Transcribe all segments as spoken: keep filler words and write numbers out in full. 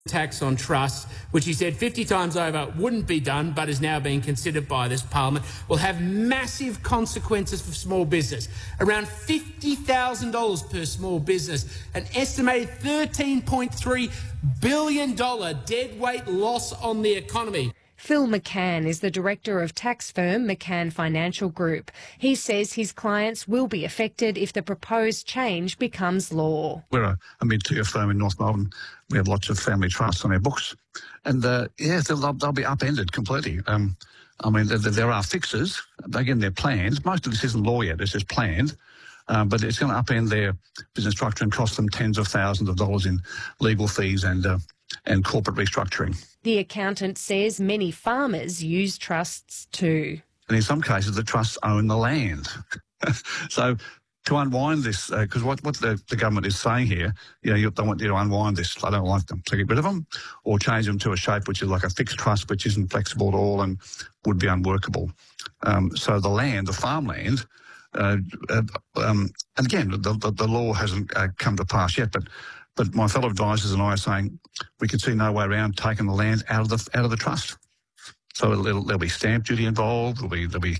tax on trusts, which he said fifty times over wouldn't be done but is now being considered by this parliament, will have massive consequences for small business. Around fifty thousand dollars per small business, an estimated thirteen point three billion dollars deadweight loss on the economy. Phil McCann is the director of tax firm McCann Financial Group. He says his clients will be affected if the proposed change becomes law. We're a, a mid-tier firm in North Melbourne. We have lots of family trusts on our books. And, uh, yeah, they'll, they'll be upended completely. Um, I mean, there, there are fixes. Again, they're planned. Most of this isn't law yet. It's just planned. Um, but it's going to upend their business structure and cost them tens of thousands of dollars in legal fees and uh, and corporate restructuring. The accountant says many farmers use trusts too. And in some cases, the trusts own the land. So to unwind this, because uh, what, what the, the government is saying here, you know, you, they want you to unwind this. I don't like them. So get rid of them or change them to a shape which is like a fixed trust, which isn't flexible at all and would be unworkable. Um, so the land, the farmland, uh, uh, um, and again, the, the, the law hasn't uh, come to pass yet, but But my fellow advisors and I are saying we can see no way around taking the land out of the out of the trust. So it'll, it'll, there'll be stamp duty involved. There'll be there'll be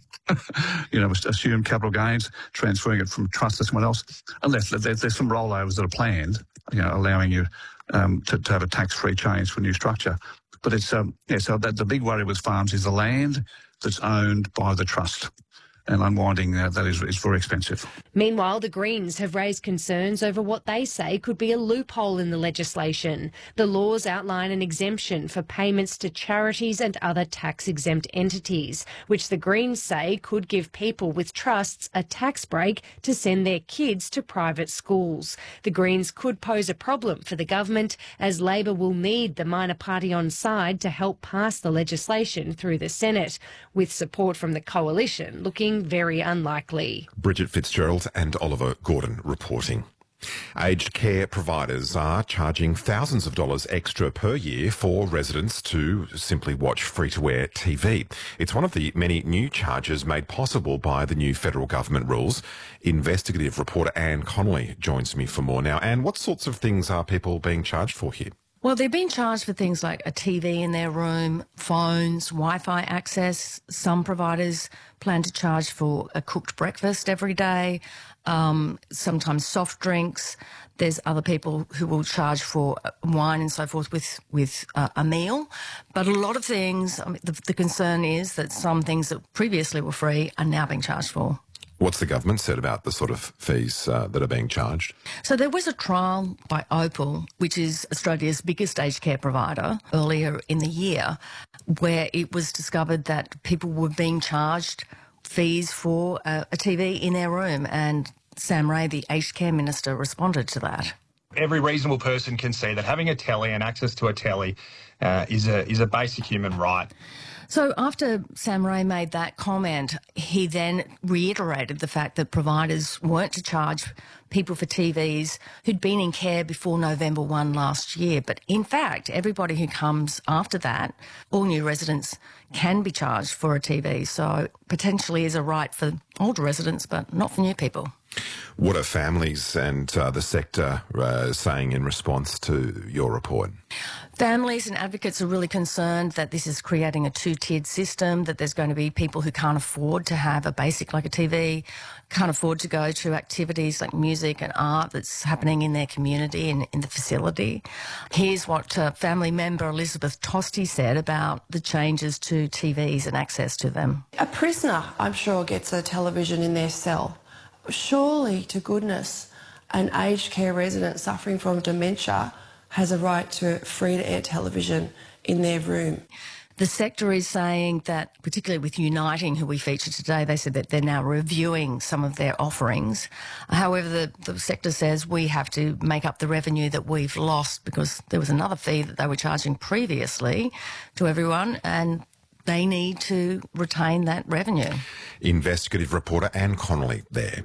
you know assumed capital gains, transferring it from trust to someone else, unless there's, there's some rollovers that are planned, you know, allowing you um, to, to have a tax-free change for a new structure. But it's um, yeah. So that the big worry with farms is the land that's owned by the trust. And unwinding uh, that is, is very expensive. Meanwhile, the Greens have raised concerns over what they say could be a loophole in the legislation. The laws outline an exemption for payments to charities and other tax-exempt entities, which the Greens say could give people with trusts a tax break to send their kids to private schools. The Greens could pose a problem for the government, as Labor will need the minor party on side to help pass the legislation through the Senate, with support from the coalition looking very unlikely. Bridget Fitzgerald and Oliver Gordon reporting. Aged care providers are charging thousands of dollars extra per year for residents to simply watch free-to-air T V. It's one of the many new charges made possible by the new federal government rules. Investigative reporter Anne Connolly joins me for more now. Anne, what sorts of things are people being charged for here? Well, they're being charged for things like a T V in their room, phones, Wi-Fi access. Some providers plan to charge for a cooked breakfast every day, um, sometimes soft drinks. There's other people who will charge for wine and so forth with, with uh, a meal. But a lot of things, I mean, the, the concern is that some things that previously were free are now being charged for. What's the government said about the sort of fees uh, that are being charged? So there was a trial by Opal, which is Australia's biggest aged care provider, earlier in the year, where it was discovered that people were being charged fees for uh, a T V in their room, and Sam Ray, the aged care minister, responded to that. Every reasonable person can see that having a telly and access to a telly uh, is a is a basic human right. So after Sam Ray made that comment, he then reiterated the fact that providers weren't to charge people for T Vs who'd been in care before November first last year. But in fact, everybody who comes after that, all new residents can be charged for a T V. So potentially is a right for older residents, but not for new people. What are families and uh, the sector uh, saying in response to your report? Families and advocates are really concerned that this is creating a two-tiered system, that there's going to be people who can't afford to have a basic like a T V, can't afford to go to activities like music and art that's happening in their community and in the facility. Here's what uh, family member Elizabeth Tosti said about the changes to T Vs and access to them. A prisoner, I'm sure, gets a television in their cell. Surely, to goodness, an aged care resident suffering from dementia has a right to free-to-air television in their room. The sector is saying that, particularly with Uniting, who we featured today, they said that they're now reviewing some of their offerings. However, the, the sector says we have to make up the revenue that we've lost because there was another fee that they were charging previously to everyone, and they need to retain that revenue. Investigative reporter Anne Connolly there.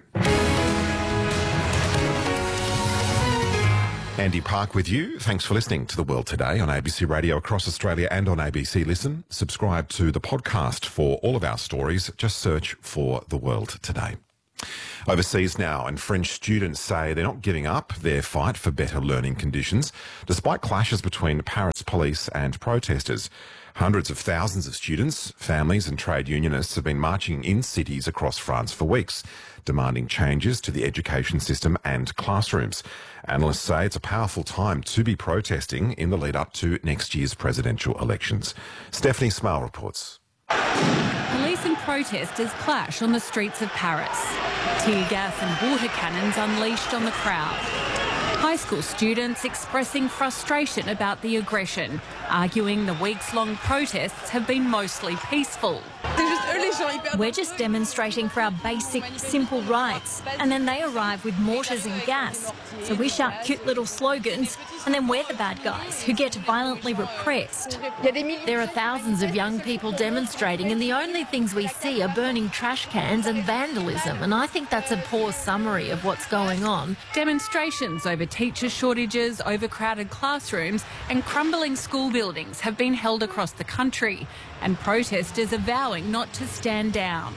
Andy Park with you. Thanks for listening to The World Today on A B C Radio across Australia and on A B C Listen. Subscribe to the podcast for all of our stories. Just search for The World Today. Overseas now, and French students say they're not giving up their fight for better learning conditions, despite clashes between Paris police and protesters. Hundreds of thousands of students, families and trade unionists have been marching in cities across France for weeks, demanding changes to the education system and classrooms. Analysts say it's a powerful time to be protesting in the lead up to next year's presidential elections. Stephanie Smale reports. Police and protesters clash on the streets of Paris. Tear gas and water cannons unleashed on the crowd. High school students expressing frustration about the aggression, arguing the weeks-long protests have been mostly peaceful. We're just demonstrating for our basic, simple rights, and then they arrive with mortars and gas. So we shout cute little slogans, and then we're the bad guys who get violently repressed. There are thousands of young people demonstrating, and the only things we see are burning trash cans and vandalism, and I think that's a poor summary of what's going on. Demonstrations over teacher shortages, overcrowded classrooms and crumbling school buildings have been held across the country, and protesters are vowing not to stand down.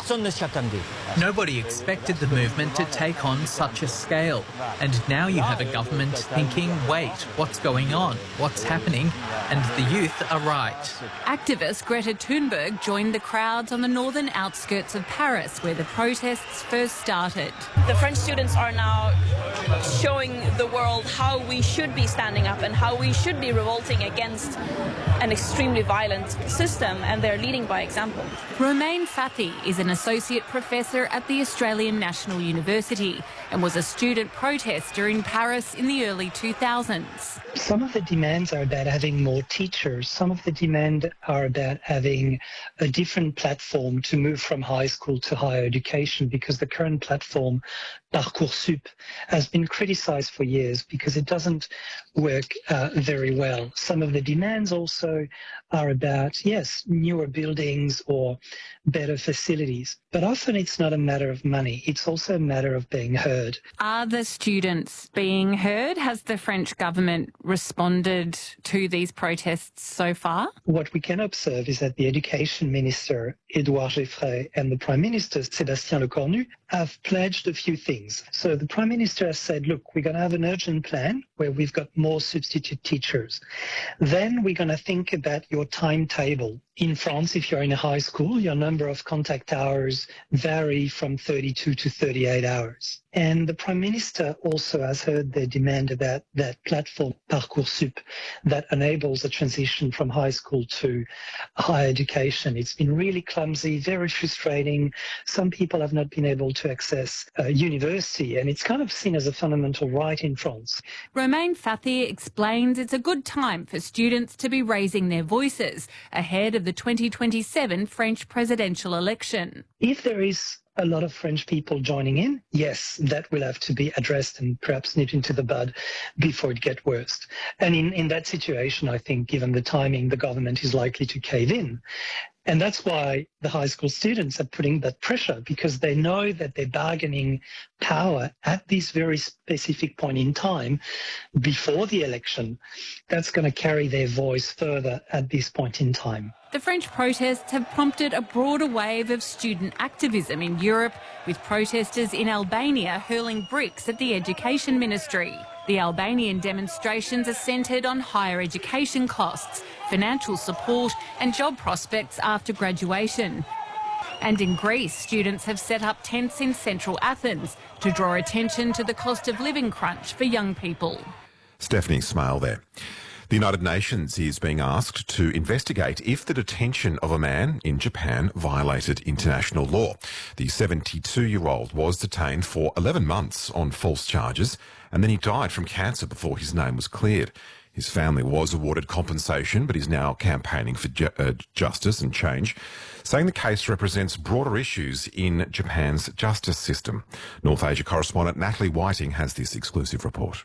Nobody expected the movement to take on such a scale. And now you have a government thinking, wait, what's going on? What's happening? And the youth are right. Activist Greta Thunberg joined the crowds on the northern outskirts of Paris, where the protests first started. The French students are now showing the world how we should be standing up and how we should be revolting against an extremely violent system, and they're leading by example. Romain Fathi is an associate professor at the Australian National University and was a student protester in Paris in the early two thousands. Some of the demands are about having more teachers. Some of the demands are about having a different platform to move from high school to higher education, because the current platform, Parcoursup, has been criticised for years because it doesn't work uh, very well. Some of the demands also are about, yes, newer buildings or better facilities. But often it's not a matter of money. It's also a matter of being heard. Are the students being heard? Has the French government responded to these protests so far? What we can observe is that the Education Minister, Edouard Geoffrey, and the Prime Minister, Sébastien Lecornu, have pledged a few things. So the Prime Minister has said, look, we're going to have an urgent plan where we've got more substitute teachers. Then we're going to think about your timetable. In France, if you're in a high school, your number of contact hours vary from thirty-two to thirty-eight hours. And the Prime Minister also has heard their demand about that platform, Parcoursup, that enables a transition from high school to higher education. It's been really clumsy, very frustrating. Some people have not been able to access uh, university, and it's kind of seen as a fundamental right in France. Romain Fathi explains it's a good time for students to be raising their voices ahead of the twenty twenty-seven French presidential election. If there is a lot of French people joining in, yes, that will have to be addressed and perhaps nipped into the bud before it gets worse. And in, in that situation, I think, given the timing, the government is likely to cave in. And that's why the high school students are putting that pressure, because they know that their bargaining power at this very specific point in time before the election, that's going to carry their voice further at this point in time. The French protests have prompted a broader wave of student activism in Europe, with protesters in Albania hurling bricks at the Education Ministry. The Albanian demonstrations are centred on higher education costs, financial support and job prospects after graduation. And in Greece, students have set up tents in central Athens to draw attention to the cost of living crunch for young people. Stephanie Smale there. The United Nations is being asked to investigate if the detention of a man in Japan violated international law. The seventy-two-year-old was detained for eleven months on false charges, and then he died from cancer before his name was cleared. His family was awarded compensation, but is now campaigning for ju- uh, justice and change, saying the case represents broader issues in Japan's justice system. North Asia correspondent Natalie Whiting has this exclusive report.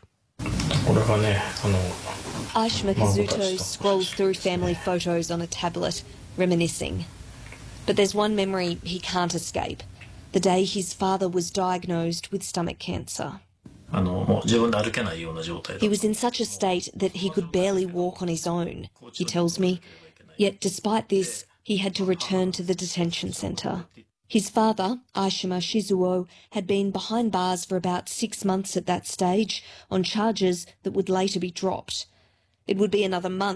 Aish Makazuto scrolls through family photos on a tablet, reminiscing. But there's one memory he can't escape: the day his father was diagnosed with stomach cancer. He was in such a state that he could barely walk on his own, he tells me. Yet despite this, he had to return to the detention centre. His father, Aishima Shizuo, had been behind bars for about six months at that stage on charges that would later be dropped. It would be another month